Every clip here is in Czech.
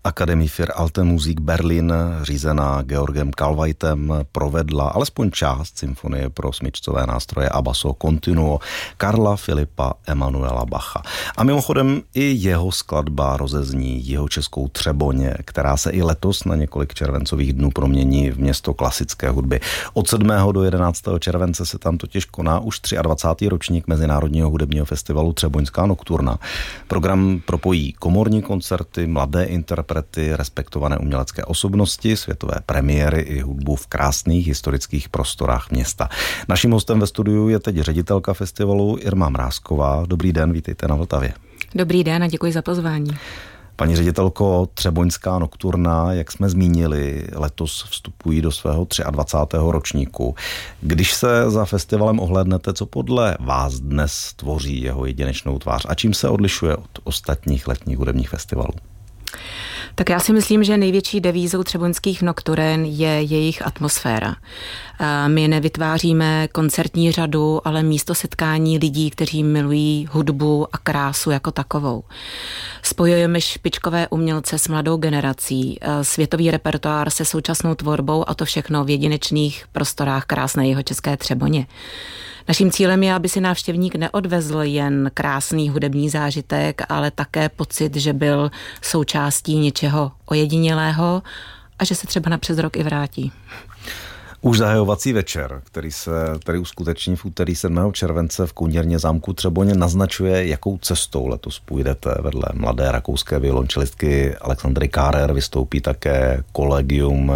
Akademie für Alte Musik Berlin, řízená Georgem Kalvajtem, provedla alespoň část symfonie pro smyčcové nástroje a basso continuo Karla Filipa Emanuela Bacha. A mimochodem i jeho skladba rozezní jihočeskou Třeboň, která se i letos na několik červencových dnů promění v město klasické hudby. Od 7. do 11. července se tam totiž koná už 23. ročník Mezinárodního hudebního festivalu Třeboňská nokturna. Program propojí komorní koncerty, mladé interprety, respektované umělecké osobnosti, světové premiéry i hudbu v krásných historických prostorách města. Naším hostem ve studiu je teď ředitelka festivalu Irma Mrázková. Dobrý den, vítejte na Vltavě. Dobrý den a děkuji za pozvání. Paní ředitelko, Třeboňská nokturna, jak jsme zmínili, letos vstupují do svého 23. ročníku. Když se za festivalem ohlédnete, co podle vás dnes tvoří jeho jedinečnou tvář a čím se odlišuje od ostatních letních hudebních festivalů? Tak já si myslím, že největší devízou třeboňských nokturen je jejich atmosféra. My nevytváříme koncertní řadu, ale místo setkání lidí, kteří milují hudbu a krásu jako takovou. Spojujeme špičkové umělce s mladou generací, světový repertoár se současnou tvorbou a to všechno v jedinečných prostorách krásné jihočeské Třeboně. Naším cílem je, aby si návštěvník neodvezl jen krásný hudební zážitek, ale také pocit, že byl součástí něčeho ojedinělého a že se třeba na přes rok i vrátí. Už zahajovací večer, který se tady uskuteční v úterý 7. července v Kůněrně zámku Třeboně, naznačuje, jakou cestou letos půjdete. Vedle mladé rakouské violončelistky Alexandry Kárer vystoupí také Collegium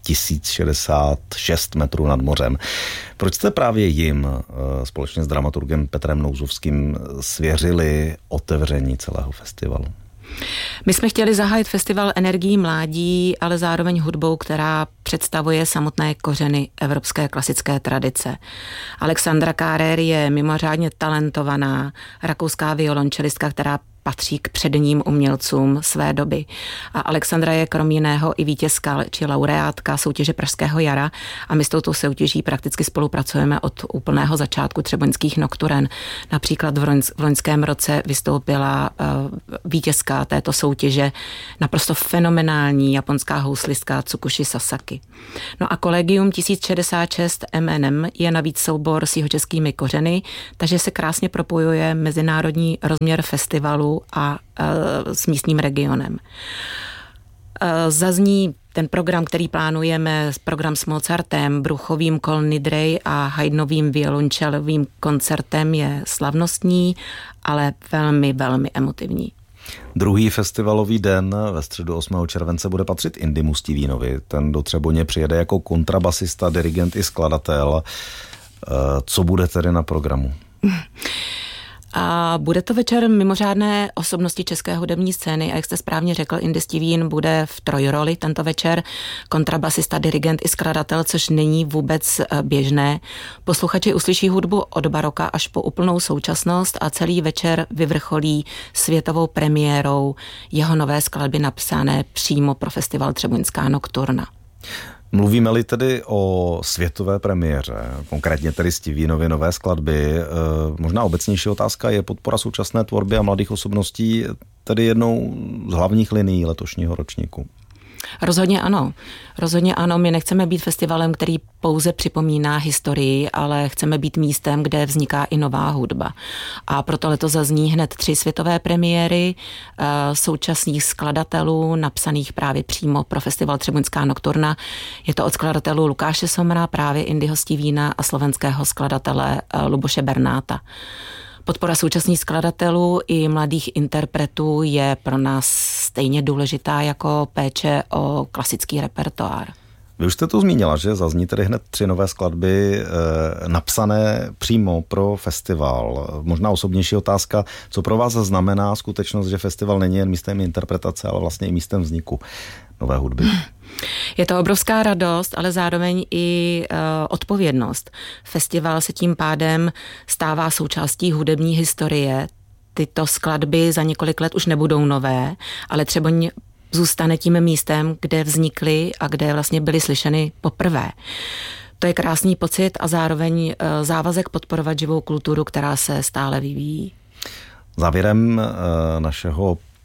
1066 metrů nad mořem. Proč jste právě jim společně s dramaturgem Petrem Nouzovským svěřili otevření celého festivalu? My jsme chtěli zahájit festival energií mládí, ale zároveň hudbou, která představuje samotné kořeny evropské klasické tradice. Alexandra Kárer je mimořádně talentovaná rakouská violončelistka, která patří k předním umělcům své doby. A Alexandra je krom jiného i vítězka či laureátka soutěže Pražského jara a my s touto soutěží prakticky spolupracujeme od úplného začátku třeboňských nokturen. Například v loňském roce vystoupila vítězka této soutěže, naprosto fenomenální japonská houslistka Tsukushi Sasaki. No a Collegium 1066 MNM je navíc soubor s jihočeskými kořeny, takže se krásně propojuje mezinárodní rozměr festivalu a s místním regionem. Zazní ten program, který plánujeme, program s Mozartem, Bruchovým Kol Nidrej a Haydnovým violončelovým koncertem je slavnostní, ale velmi, velmi emotivní. Druhý festivalový den ve středu 8. července bude patřit Indimu Stivínovi. Ten do Třeboně přijede jako kontrabasista, dirigent i skladatel. Co bude tedy na programu? A bude to večer mimořádné osobnosti české hudební scény a jak jste správně řekl, Indy Stivín bude v trojroli tento večer, kontrabasista, dirigent i skladatel, což není vůbec běžné. Posluchači uslyší hudbu od baroka až po úplnou současnost a celý večer vyvrcholí světovou premiérou jeho nové skladby napsané přímo pro festival Třeboňská nokturna. Mluvíme-li tedy o světové premiéře, konkrétně tedy Stivínovy nové skladby, možná obecnější otázka, je podpora současné tvorby a mladých osobností tedy jednou z hlavních linií letošního ročníku? Rozhodně ano. Rozhodně ano. My nechceme být festivalem, který pouze připomíná historii, ale chceme být místem, kde vzniká i nová hudba. A proto letos zazní hned 3 světové premiéry současných skladatelů, napsaných právě přímo pro festival Třeboňská nokturna. Je to od skladatelů Lukáše Somra, právě Indyho Stivína a slovenského skladatele Luboše Bernáta. Podpora současných skladatelů i mladých interpretů je pro nás stejně důležitá jako péče o klasický repertoár. Vy už jste to zmínila, že zazní tedy hned 3 nové skladby napsané přímo pro festival. Možná osobnější otázka, co pro vás znamená skutečnost, že festival není jen místem interpretace, ale vlastně i místem vzniku nové hudby? Je to obrovská radost, ale zároveň i odpovědnost. Festival se tím pádem stává součástí hudební historie. Tyto skladby za několik let už nebudou nové, ale Třeboň zůstane tím místem, kde vznikly a kde vlastně byly slyšeny poprvé. To je krásný pocit a zároveň závazek podporovat živou kulturu, která se stále vyvíjí. Závěrem našeho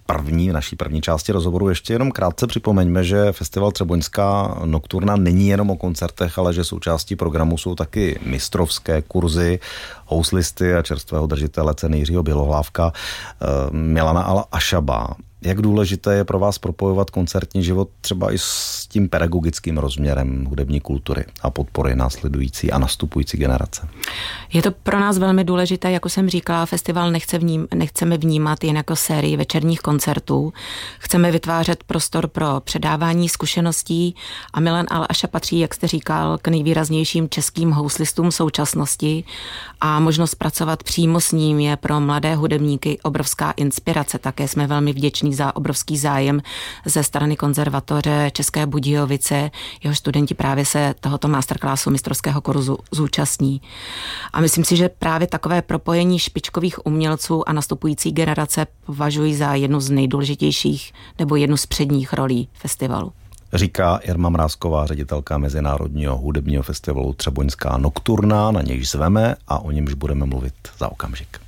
naší první části rozhovoru ještě jenom krátce připomeňme, že festival Třeboňská nokturna není jenom o koncertech, ale že součástí programu jsou taky mistrovské kurzy, houslisty a čerstvého držitele ceny Jiřího Bělohlávka Milana Al-Ašaba. Jak důležité je pro vás propojovat koncertní život třeba i s tím pedagogickým rozměrem hudební kultury a podpory následující a nastupující generace? Je to pro nás velmi důležité, jako jsem říkala, festival nechceme vnímat jen jako sérii večerních koncertů. Chceme vytvářet prostor pro předávání zkušeností a Milan Al-Ašab patří, jak jste říkal, k nejvýraznějším českým houslistům současnosti a možnost pracovat přímo s ním je pro mladé hudebníky obrovská inspirace. Také jsme velmi vděční za obrovský zájem ze strany konzervatoře České Budějovice. Jeho studenti právě se tohoto masterclassu mistrovského kurzu zúčastní. A myslím si, že právě takové propojení špičkových umělců a nastupující generace považuji za jednu z nejdůležitějších nebo jednu z předních rolí festivalu. Říká Irma Mrázková, ředitelka Mezinárodního hudebního festivalu Třeboňská nokturna, na nějž zveme a o němž budeme mluvit za okamžik.